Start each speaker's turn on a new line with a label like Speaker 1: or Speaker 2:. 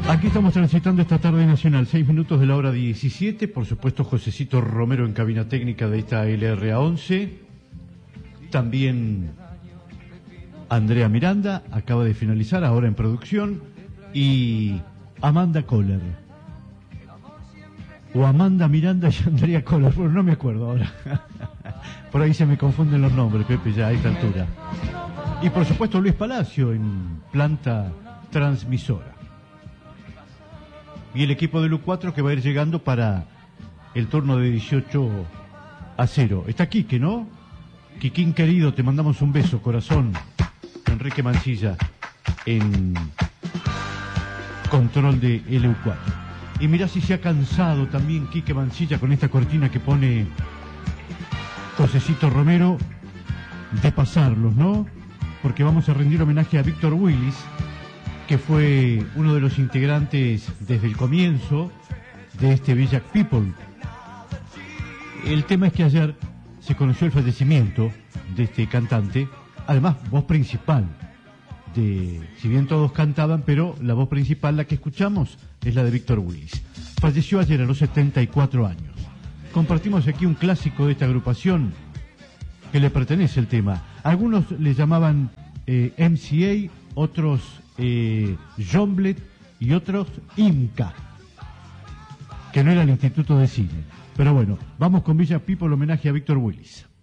Speaker 1: Aquí estamos transitando esta tarde nacional, 6 minutos de la hora 17, por supuesto Josecito Romero en cabina técnica de esta LRA11, también Andrea Miranda, acaba de finalizar, ahora en producción, y Amanda Kohler, o Amanda Miranda y Andrea Kohler, bueno, no me acuerdo ahora, por ahí se me confunden los nombres, Pepe, ya a esta altura, y por supuesto Luis Palacio en planta transmisora. Y el equipo del U4 que va a ir llegando para el turno de 18-0. Está Quique, ¿no? Quiquín querido, te mandamos un beso, corazón. Enrique Mancilla en control de LU4. Y mirá si se ha cansado también Quique Mancilla con esta cortina que pone Josecito Romero de pasarlos, ¿no? Porque vamos a rendir homenaje a Víctor Willis, que fue uno de los integrantes desde el comienzo de este Village People. El tema es que ayer se conoció el fallecimiento de este cantante, además voz principal si bien todos cantaban, pero la voz principal, la que escuchamos, es la de Víctor Willis. Falleció ayer a los 74 años. Compartimos aquí un clásico de esta agrupación que le pertenece el tema. Algunos le llamaban MCA, otros Jomblet y otros IMCA, que no era el Instituto de Cine. Pero bueno, vamos con Village People, homenaje a Víctor Willis.